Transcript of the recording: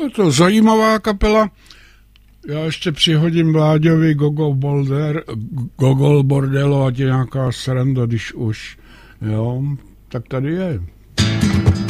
Je to zajímavá kapela. Já ještě přihodím Vláďovi Gogol Bordelo, ať je nějaká sranda, když už. Jo, tak tady je.